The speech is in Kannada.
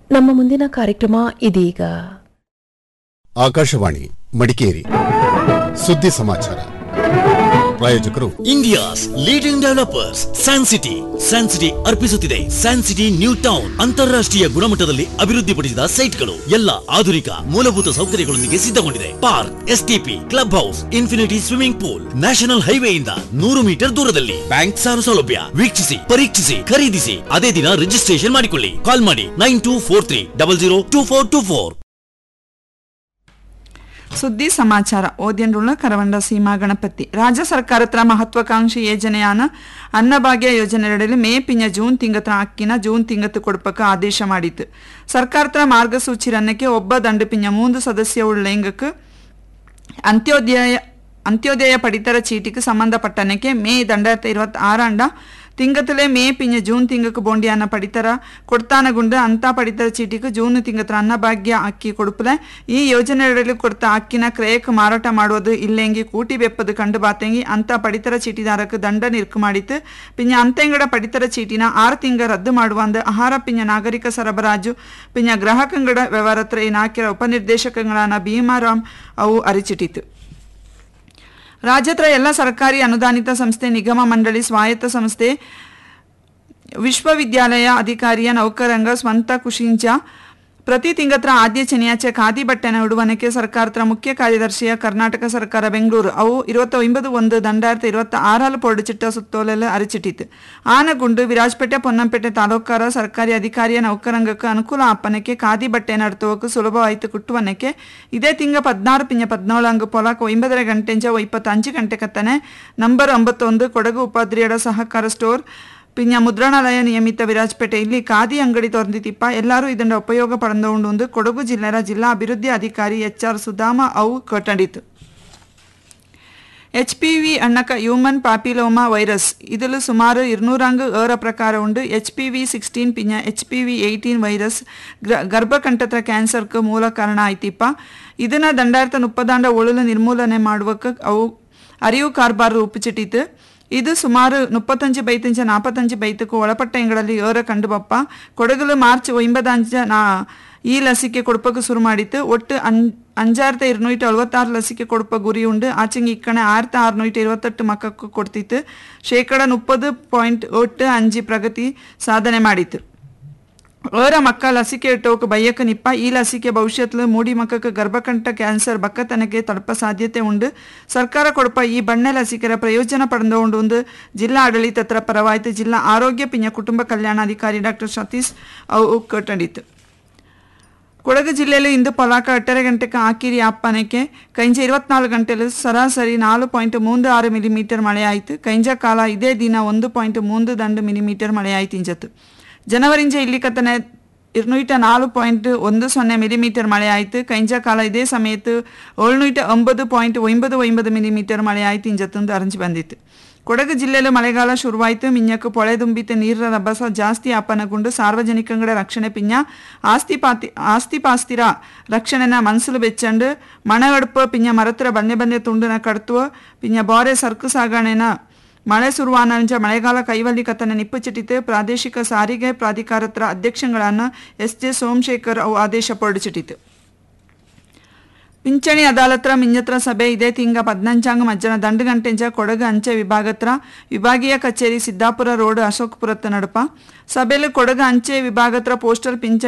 ನಮ್ಮ ಮುಂದಿನ ಕಾರ್ಯಕ್ರಮ ಇದೀಗ. ಆಕಾಶವಾಣಿ ಮಡಿಕೇರಿ ಸುದ್ದಿ ಸಮಾಚಾರ. ಪ್ರಾಯೋಜಕರು India's leading developers Sancity. Sancity ಅರ್ಪಿಸುತ್ತಿದೆ Sancity new town. ಅಂತಾರಾಷ್ಟ್ರೀಯ ಗುಣಮಟ್ಟದಲ್ಲಿ ಅಭಿವೃದ್ಧಿಪಡಿಸಿದ ಸೈಟ್ಗಳು, ಎಲ್ಲ ಆಧುನಿಕ ಮೂಲಭೂತ ಸೌಕರ್ಯಗಳೊಂದಿಗೆ ಸಿದ್ಧಗೊಂಡಿದೆ. Park, STP, club house, infinity swimming pool, national ಹೈವೇಯಿಂದ 100 metre ದೂರದಲ್ಲಿ. ಬ್ಯಾಂಕ್ ಸಾಲ ಸೌಲಭ್ಯ. ವೀಕ್ಷಿಸಿ, ಪರೀಕ್ಷಿಸಿ, ಖರೀದಿಸಿ, ಅದೇ ದಿನ ರಿಜಿಸ್ಟ್ರೇಷನ್ ಮಾಡಿಕೊಳ್ಳಿ. ಕಾಲ್ ಮಾಡಿ 9243002424. ಸುದ್ದಿ ಸಮಾಚಾರ ಓದ್ಯಂಡುಳ್ಳ ಕರವಂಡ ಸೀಮಾ ಗಣಪತಿ. ರಾಜ್ಯ ಸರ್ಕಾರತ್ರ ಮಹತ್ವಾಕಾಂಕ್ಷಿ ಯೋಜನೆಯಾನ ಅನ್ನಭಾಗ್ಯ ಯೋಜನೆಯಲ್ಲಿ ಮೇ ಪಿಂಜ ಜೂನ್ ತಿಂಗತ್ರ ಅಕ್ಕಿನ ಜೂನ್ ತಿಂಗತ್ತು ಕೊಡ್ಪಕ್ಕ ಆದೇಶ ಮಾಡಿತ್ತು. ಸರ್ಕಾರತ್ರ ಮಾರ್ಗಸೂಚಿ ರನ್ನಕ್ಕೆ ಒಬ್ಬ ದಂಡು ಪಿಂಜ 3 ಸದಸ್ಯ ಉಳ್ಳ ಎಂಗಕ್ಕೆ ಅಂತ್ಯೋದಯ ಪಡಿತರ ಚೀಟಿಗೆ ಸಂಬಂಧಪಟ್ಟನಕ್ಕೆ ಮೇ 2026 ತಿಂಗತ್ತಲೇ ಮೇ ಪಿಂಜ ಜೂನ್ ತಿಂಗಕ್ಕೆ ಬೋಂಡಿಯನ್ನ ಪಡಿತರ ಕೊಡ್ತಾನಗುಂಡು ಅಂತ ಪಡಿತರ ಚೀಟಿಗೆ ಜೂನ್ ತಿಂಗತ್ರ ಅನ್ನಭಾಗ್ಯ ಅಕ್ಕಿ ಕೊಡುಪಲೆ ಈ ಯೋಜನೆಯಲ್ಲಿ ಕೊಡ್ತ ಅಕ್ಕಿನ ಕ್ರಯಕ್ಕೆ ಮಾರಾಟ ಮಾಡುವುದು ಇಲ್ಲೆಂಗಿ ಕೂಟಿ ಬೆಪ್ಪದು ಕಂಡು ಬಾತೆಂಗಿ ಅಂತ ಪಡಿತರ ಚೀಟಿದಾರಕ್ಕೆ ದಂಡ ನಿರ್ಕು ಮಾಡಿತ್ತು. ಪಿಂಜ ಅಂತೆಂಗಡ ಪಡಿತರ ಚೀಟಿನ 6 ತಿಂಗ ರದ್ದು ಮಾಡುವಂದು ಆಹಾರ ಪಿಂಜ ನಾಗರಿಕ ಸರಬರಾಜು ಪಿಂಜ ಗ್ರಾಹಕಂಗಡ ವ್ಯವಹಾರತ್ರ ಈ ನಾಲ್ಕರ ಉಪನಿರ್ದೇಶಕಗಳಾನ ಭೀಮಾರಾಮ್ ಅವು ಅರಿಚಿಟ್ಟಿತು. ರಾಜ್ಯತ್ರ ಎಲ್ಲ ಸರ್ಕಾರಿ ಅನುದಾನಿತ ಸಂಸ್ಥೆ, ನಿಗಮ ಮಂಡಳಿ, ಸ್ವಾಯತ್ತ ಸಂಸ್ಥೆ, ವಿಶ್ವವಿದ್ಯಾಲಯ ಅಧಿಕಾರಿಯ ನೌಕರಂಗ ಸ್ವಂತ ಕುಶಿಂಚ ಪ್ರತಿ ತಿಂಗತ್ರ ಆದ್ಯ ಚೆನ್ಯಾಚೆ ಖಾದಿ ಬಟ್ಟೆನ ಉಡುವನಕ್ಕೆ ಸರ್ಕಾರತ್ರ ಮುಖ್ಯ ಕಾರ್ಯದರ್ಶಿಯ ಕರ್ನಾಟಕ ಸರ್ಕಾರ ಬೆಂಗಳೂರು ಅವು 29/1/2026 ಪೊರಡುಚಿಟ್ಟ ಸುತ್ತೋಲೆಲ್ಲ ಅರಿಚಿಟ್ಟಿತು. ಆನಗುಂಡು ವಿರಾಜಪೇಟೆ ಪೊನ್ನಂಪೇಟೆ ತಾಲೂಕಾರ ಸರ್ಕಾರಿ ಅಧಿಕಾರಿಯ ನೌಕರಂಗಕ್ಕೆ ಅನುಕೂಲ ಆಪನಕ್ಕೆ ಖಾದಿ ಬಟ್ಟೆ ನಡ್ತೋಕೆ ಸುಲಭವಾಯಿತು ಕುಟ್ಟುವನಕ್ಕೆ ಇದೇ ತಿಂಗ 16-17 ಪೊಲಾಕ 9 ಗಂಟೆಂಚ 25 ಗಂಟೆ ಕತ್ತನೆ ನಂಬರ್ 91 ಕೊಡಗು ಉಪಾಧ್ರಿಯರ ಸಹಕಾರ ಸ್ಟೋರ್ ಪಿಂಜ ಮುದ್ರಣಾಲಯ ನಿಯಮಿತ ವಿರಾಜಪೇಟೆ ಇಲ್ಲಿ ಖಾದಿ ಅಂಗಡಿ ತೊಂದಿತಿಪ್ಪ ಎಲ್ಲರೂ ಇದನ್ನ ಉಪಯೋಗ ಪಡೆದು ಕೊಡಗು ಜಿಲ್ಲಾ ಅಭಿವೃದ್ಧಿ ಅಧಿಕಾರಿ HR ಸುಧಾಮ ಅವು ಕಟ್ಟಂಡಿತು. HPV ಅಣ್ಣಕ ಹ್ಯೂಮನ್ ಪಾಪಿಲೋಮಾ ವೈರಸ್ ಇದಲು ಸುಮಾರು 200 ಪ್ರಕಾರ ಉಂಡು. HPV-16 ಪಿಂಜ HPV-18 ವೈರಸ್ ಗರ್ಭಕಂಠತ್ರ ಕ್ಯಾನ್ಸರ್ಗೆ ಮೂಲ ಕಾರಣ ಆಯ್ತಿಪ್ಪ. ಇದನ್ನ 2030 ಒಳಲು ನಿರ್ಮೂಲನೆ ಮಾಡುವಕ್ಕೆ ಅವು ಅರಿವು ಕಾರ್ಬಾರ್ ರೂಪಿಸಿಟ್ಟಿತು. ಇದು ಸುಮಾರು 35-45 ಬೈತಕ್ಕೂ ಒಳಪಟ್ಟ ಎಂಗಳಲ್ಲಿ ಕಂಡು ಬಪ್ಪ. ಕೊಡಗಲು ಮಾರ್ಚ್ 9 ಈ ಲಸಿಕೆ ಕೊಡುಪಕ್ಕೆ ಶುರು ಮಾಡಿತ್ತು. ಒಟ್ಟು 5276 ಲಸಿಕೆ ಕೊಡುಪ ಗುರಿ ಉಂಡು. ಆಚೆಂಗೆ ಇಕ್ಕಣೆ 6628 ಮಕ್ಕಕ್ಕೂ ಕೊಡ್ತಿತ್ತು. 30.85% ಪ್ರಗತಿ ಸಾಧನೆ ಮಾಡಿತ್ತು. ಮಕ್ಕ ಲಸಿಕೆ ಇಟ್ಟೋಕೆ ಬಯ್ಯಕ್ಕೆ ನಿಪ್ಪ. ಈ ಲಸಿಕೆ ಭವಿಷ್ಯತ್ಲು ಮೂಡಿ ಮಕ್ಕಕ್ಕೆ ಗರ್ಭಕಂಠ ಕ್ಯಾನ್ಸರ್ ಬಕ್ಕತನಕ್ಕೆ ತಲುಪ ಸಾಧ್ಯತೆ ಉಂಡು. ಸರ್ಕಾರ ಕೊಡುಪ ಈ ಬಣ್ಣೆ ಲಸಿಕೆರ ಪ್ರಯೋಜನ ಪಡೆದು ಜಿಲ್ಲಾ ಆಡಳಿತತ್ರ ಪರವಾಯಿತು. ಜಿಲ್ಲಾ ಆರೋಗ್ಯ ಪಿಂಜ ಕುಟುಂಬ ಕಲ್ಯಾಣಾಧಿಕಾರಿ ಡಾಕ್ಟರ್ ಸತೀಶ್ ಅವು ಕಟ್ಟಂಡಿತು. ಕೊಡಗು ಜಿಲ್ಲೆಯಲ್ಲಿ ಇಂದು ಪೊಲಾಕ 8 ಗಂಟೆಗೆ ಆಕಿರಿ ಅಪ್ಪನಕ್ಕೆ ಕೈಂಜ 24 ಗಂಟೆಯಲ್ಲಿ ಸರಾಸರಿ 4.36 ಮಿಲಿಮೀಟರ್ ಮಳೆಯಾಯಿತು. ಕೈಂಜ ಕಾಲ ಇದೇ ದಿನ 1.3 ಮಿಲಿಮೀಟರ್ ಮಳೆಯಾಯಿತು. ಇಂಜತ್ತು ಜನವರಿಂಜ ಇಲ್ಲಿ ಕತ್ತನೆ 204.10 ಮಿಲಿಮೀಟರ್ ಮಳೆ ಆಯಿತು. ಕೈಂಜ ಕಾಲ ಇದೇ ಸಮಯತ್ತು 709.99 ಮಿಲಿಮೀಟರ್ ಮಳೆ ಆಯಿತು. ಇಂಜತ್ತೊಂದು ಅರಂಜಿ ಬಂದಿತ್ತು. ಕೊಡಗು ಜಿಲ್ಲೆಯಲ್ಲಿ ಮಳೆಗಾಲ ಶುರುವಾಯಿತು. ಮಿಂಜಕ್ಕೆ ಪೊಳೆ ತುಂಬಿತ ನೀರ ರಭಸ ಜಾಸ್ತಿ ಅಪ್ಪನಗೊಂಡು ಸಾರ್ವಜನಿಕಂಗಡ ರಕ್ಷಣೆ ಪಿಂಜ ಆಸ್ತಿಪಾಸ್ತಿರ ರಕ್ಷಣೆನ ಮನಸ್ಸಲು ಬೆಚ್ಚಂಡು ಮಣಗಡುಪ ಪಿಂಜ ಮರತ್ರ ಬಂದೆ ತುಂಡನ ಕಡ್ತುವ ಪಿಂಜ ಬಾರೆ ಸರಕು ಸಾಗಣೆನ ಮಳೆ ಶುರುವಾನಂಚ ಮಳೆಗಾಲ ಕೈವಲ್ಲಿ ಕತ್ತನ ನಿಪ್ಪುಚಿಟ್ಟಿತು. ಪ್ರಾದೇಶಿಕ ಸಾರಿಗೆ ಪ್ರಾಧಿಕಾರತ್ರ ಅಧ್ಯಕ್ಷಗಳನ್ನು SJ ಸೋಮಶೇಖರ್ ಅವು ಆದೇಶ ಹೊರಡಿಸಿಟ್ಟಿತು. ಪಿಂಚಣಿ ಅದಾಲತ್ರ ಮಿಂಜತ್ರ ಸಭೆ ಇದೇ ತಿಂಗ 15 ಮಧ್ಯಾಹ್ನ 2 ಗಂಟೆಂಚ ಕೊಡಗು ಅಂಚೆ ವಿಭಾಗತ್ರ ವಿಭಾಗೀಯ ಕಚೇರಿ ಸಿದ್ದಾಪುರ ರೋಡ್ ಅಶೋಕಪುರತ್ತ ನಡುಪ. ಸಭೆಯಲ್ಲಿ ಕೊಡಗು ಅಂಚೆ ವಿಭಾಗತ್ರ ಪೋಸ್ಟಲ್ ಪಿಂಚಣಿ